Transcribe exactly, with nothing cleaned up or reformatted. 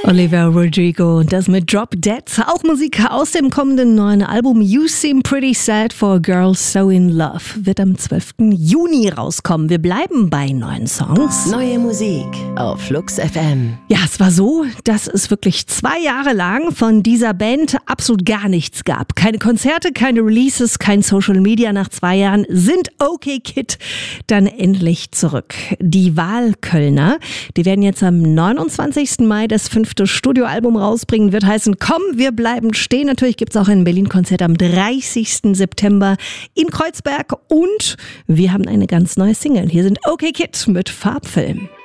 Olivia Rodrigo und das mit Drop Dead. Auch Musik aus dem kommenden neuen Album You Seem Pretty Sad for a Girl So in Love wird am zwölften Juni rauskommen. Wir bleiben bei neuen Songs. Neue Musik auf Flux F M. Ja, es war so, dass es wirklich zwei Jahre lang von dieser Band absolut gar nichts gab. Keine Konzerte, keine Releases, kein Social Media. Nach zwei Jahren sind OK Kid dann endlich zurück. Die Wahlkölner, die werden jetzt am neunundzwanzigsten Mai das fünfte Studioalbum rausbringen, wird heißen Komm, wir bleiben stehen. Natürlich gibt es auch ein Berlin-Konzert am dreißigsten September in Kreuzberg und wir haben eine ganz neue Single. Hier sind OK Kid mit Farbfilm.